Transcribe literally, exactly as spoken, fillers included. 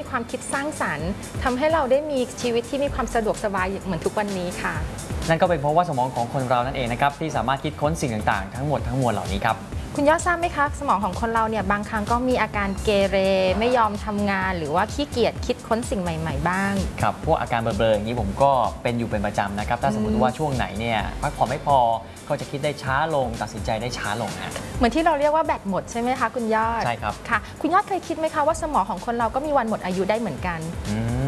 ความคิดสร้างสรรค์ทำให้เราได้มีชีวิตที่มีความสะดวกสบายเหมือนทุกวันนี้ค่ะนั่นก็เป็นเพราะว่าสมองของคนเรานั่นเองนะครับที่สามารถคิดค้นสิ่งต่างๆทั้งหมดทั้งมวลเหล่านี้ครับคุณยอดทราบไหมคะสมองของคนเราเนี่ยบางครั้งก็มีอาการเกเรไม่ยอมทำงานหรือว่าขี้เกียจคิดค้นสิ่งใหม่ๆบ้างครับพวกอาการเบลอๆอย่างนี้ผมก็เป็นอยู่เป็นประจำนะครับถ้าสมมติว่าช่วงไหนเนี่ยพักผ่อนไม่พอก็จะคิดได้ช้าลงตัดสินใจได้ช้าลงนะเหมือนที่เราเรียกว่าแบตหมดใช่ไหมคะคุณยอดใช่ครับค่ะคุณยอดเคยคิดไหมคะว่าสมองของคนเราก็มีวันหมดอายุได้เหมือนกันอืม